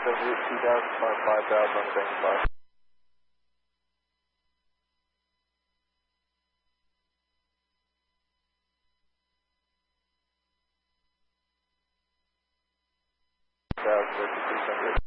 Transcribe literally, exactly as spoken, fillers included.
seventy-eight, two thousand, five, five thousand on the bank five. Thousand, fifty-six hundred.